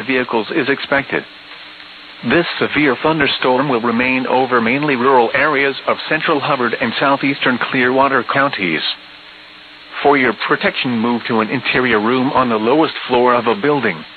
vehicles is expected. This severe thunderstorm will remain over mainly rural areas of central Hubbard and southeastern Clearwater counties. For your protection, move to an interior room on the lowest floor of a building.